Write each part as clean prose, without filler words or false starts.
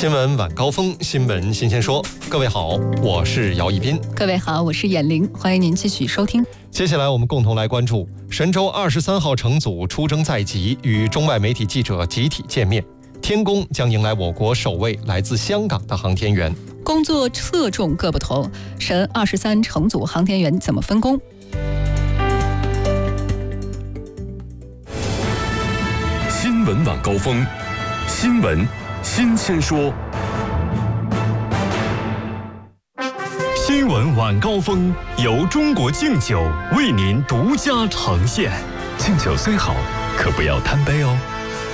新闻晚高峰，新闻新鲜说。各位好，我是姚一斌。 各位好，我是闫玲，欢迎您继续收听。 接下来我们共同来关注神舟23号乘组出征在即，与中外媒体记者集体见面。天宫将迎来我国首位来自香港的航天员。 工作侧重各不同，神23乘组航天员怎么分工？ 新闻晚高峰，新闻新鲜说。新闻晚高峰由中国敬酒为您独家呈现。敬酒虽好，可不要贪杯哦。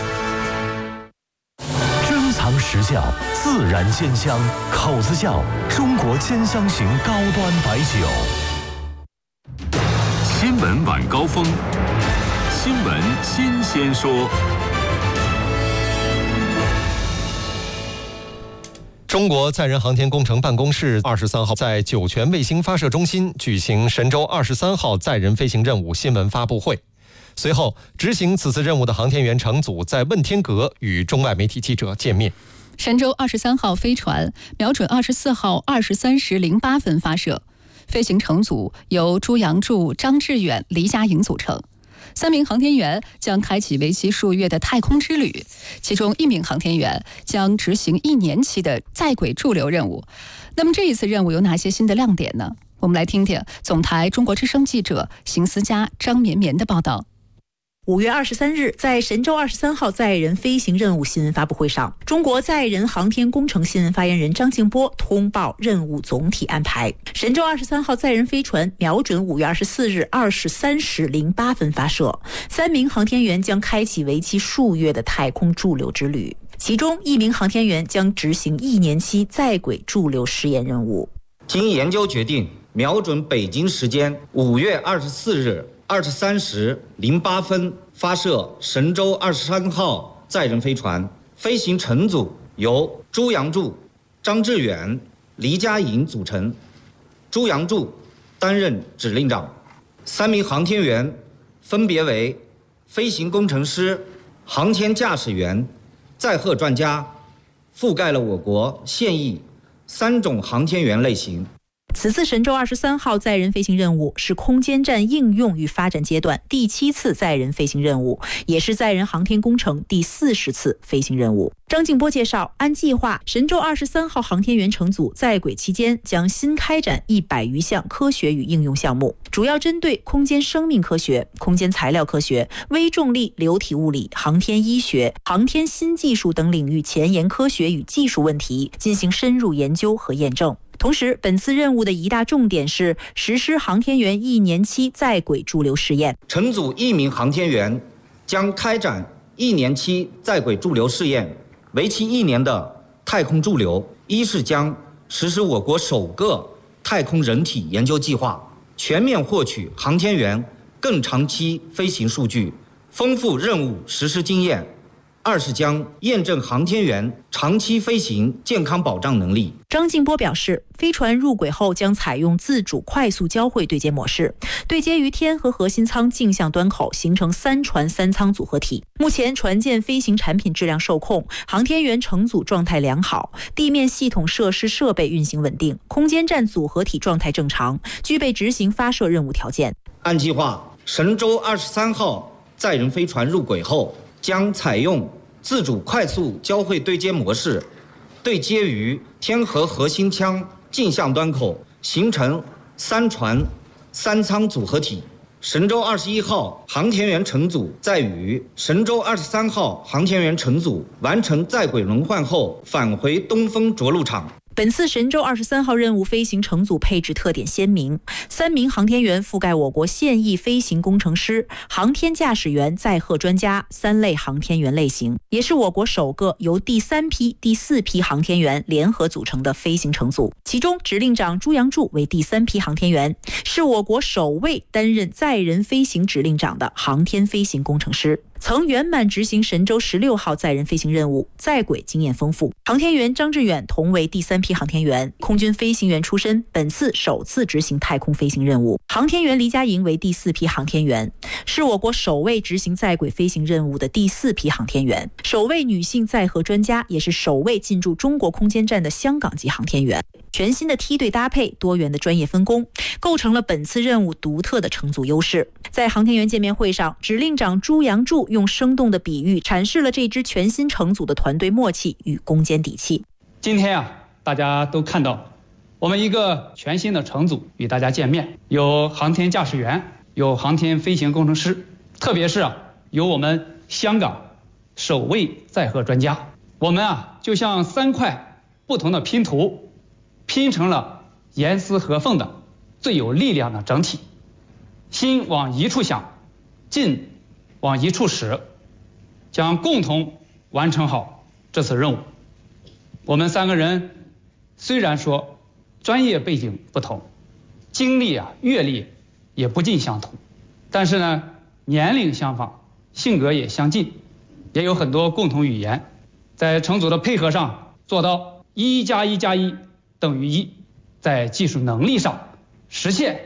珍藏实窖，自然鲜香，口子窖中国兼香型高端白酒。新闻晚高峰，新闻新鲜说。 中国载人航天工程办公室23号在酒泉卫星发射中心举行神舟23号载人飞行任务新闻发布会。随后，执行此次任务的航天员乘组在问天阁与中外媒体记者见面。 神舟23号飞船瞄准24号23时08分发射，飞行乘组由朱杨柱、张志远、黎佳颖组成。3名航天员将开启为期数月的太空之旅，其中1名航天员将执行1年期的在轨驻留任务。那么这一次任务有哪些新的亮点呢？我们来听听总台中国之声记者邢思佳、张绵绵的报道。 5月23日，在神舟23号载人飞行任务新闻发布会上，中国载人航天工程新闻发言人张静波通报任务总体安排。神舟23号载人飞船瞄准5月24日23时08分发射，3名航天员将开启为期数月的太空驻留之旅，其中1名航天员将执行1年期在轨驻留试验任务。 经研究决定，瞄准北京时间5月24日23时08分发射神舟23号载人飞船，飞行乘组由朱杨柱、张志远、黎佳颖组成。朱杨柱担任指令长，3名航天员分别为飞行工程师、航天驾驶员、载荷专家，覆盖了我国现役3种航天员类型。 此次神舟23号载人飞行任务是空间站应用与发展阶段第7次载人飞行任务，也是载人航天工程第40次飞行任务。张静波介绍，按计划，神舟23号航天员乘组在轨期间将新开展100余项科学与应用项目，主要针对空间生命科学、空间材料科学、微重力流体物理、航天医学、航天新技术等领域前沿科学与技术问题进行深入研究和验证。同时，本次任务的一大重点是实施航天员1年期在轨驻留试验。 乘组1名航天员将开展1年期在轨驻留试验，为期1年的太空驻留，一是将实施我国首个太空人体研究计划，全面获取航天员更长期飞行数据，丰富任务实施经验；二是将验证航天员长期飞行健康保障能力。 张静波表示，飞船入轨后将采用自主快速交会对接模式，对接于天和核心舱径向端口，形成3船3舱组合体。目前船舰飞行产品质量受控，航天员乘组状态良好，地面系统设施设备运行稳定，空间站组合体状态正常，具备执行发射任务条件。 按计划，神舟23号载人飞船入轨后将采用自主快速交会对接模式，对接于天和核心舱径向端口，形成3船3舱组合体。神舟21号航天员乘组在与神舟23号航天员乘组完成在轨轮换后，返回东风着陆场。 本次神舟23号任务飞行乘组配置特点鲜明，3名航天员覆盖我国现役飞行工程师、航天驾驶员、载荷专家3类航天员类型，也是我国首个由第3批、第4批航天员联合组成的飞行乘组。其中，指令长朱杨柱为第3批航天员，是我国首位担任载人飞行指令长的航天飞行工程师。 曾圆满执行神舟16号载人飞行任务，在轨经验丰富。航天员张志远同为第3批航天员，空军飞行员出身，本次首次执行太空飞行任务。航天员黎佳莹为第4批航天员，是我国首位执行在轨飞行任务的第4批航天员，首位女性载荷专家，也是首位进驻中国空间站的香港籍航天员。全新的梯队搭配，多元的专业分工，构成了本次任务独特的乘组优势。在航天员见面会上，指令长朱阳柱用生动的比喻阐释了这支全新乘组的团队默契与攻坚底气。 今天大家都看到我们一个全新的乘组与大家见面，有航天驾驶员，有航天飞行工程师，特别是有我们香港首位载荷专家。我们就像3块不同的拼图，拼成了严丝合缝的最有力量的整体。心往一处想，劲往一处使，将共同完成好这次任务。我们3个人虽然说专业背景不同，经历阅历也不尽相同，但是呢，年龄相仿，性格也相近，也有很多共同语言。在乘组的配合上做到1+1+1等于1，在技术能力上实现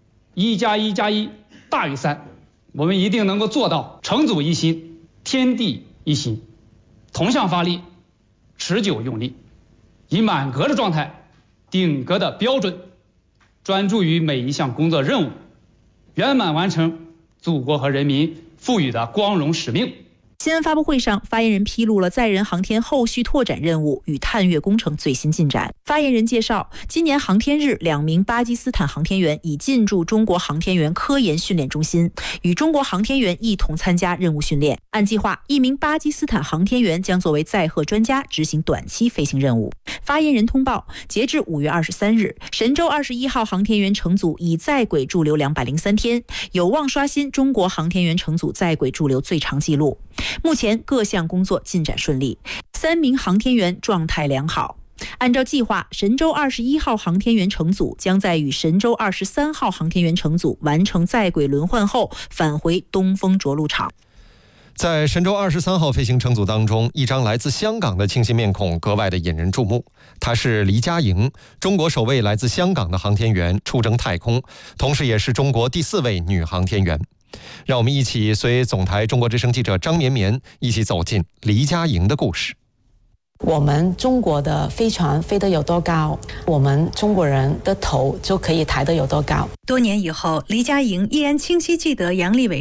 1+1+1大于3，我们一定能够做到乘组一心，天地一心，同向发力，持久用力，以满格的状态，顶格的标准，专注于每一项工作任务，圆满完成祖国和人民赋予的光荣使命。 新闻发布会上，发言人披露了载人航天后续拓展任务与探月工程最新进展。发言人介绍，今年航天日，2名巴基斯坦航天员已进驻中国航天员科研训练中心，与中国航天员一同参加任务训练。按计划，1名巴基斯坦航天员将作为载荷专家执行短期飞行任务。发言人通报，截至5月23日，神舟21号航天员乘组已在轨驻留203天，有望刷新中国航天员乘组在轨驻留最长纪录。目前各项工作进展顺利，3名航天员状态良好。按照计划，神舟21号航天员乘组将在与神舟23号航天员乘组完成在轨轮换后，返回东风着陆场。 在神舟23号飞行乘组当中，一张来自香港的清新面孔格外的引人注目。她是黎佳莹，中国首位来自香港的航天员出征太空，同时也是中国第4位女航天员。让我们一起随总台中国之声记者张绵绵一起走进黎佳莹的故事。 我们中国的飞船飞得有多高，我们中国人的头就可以抬得有多高。 多年以后，黎佳莹依然清晰记得杨利伟